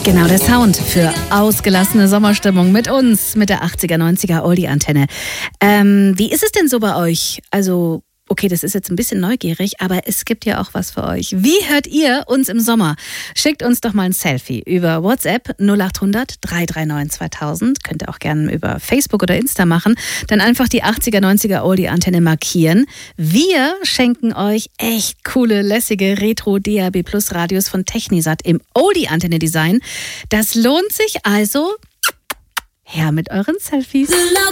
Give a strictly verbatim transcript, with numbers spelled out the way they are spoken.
Genau, der Sound für ausgelassene Sommerstimmung mit uns, mit der achtziger, neunziger Oldie-Antenne. Ähm, wie ist es denn so bei euch? Also, okay, das ist jetzt ein bisschen neugierig, aber es gibt ja auch was für euch. Wie hört ihr uns im Sommer? Schickt uns doch mal ein Selfie über WhatsApp null acht hundert, drei drei neun, zweitausend. Könnt ihr auch gerne über Facebook oder Insta machen. Dann einfach die achtziger, neunziger Oldie-Antenne markieren. Wir schenken euch echt coole, lässige Retro-D A B Plus Radios von Technisat im Oldie-Antenne-Design. Das lohnt sich also. Her mit euren Selfies.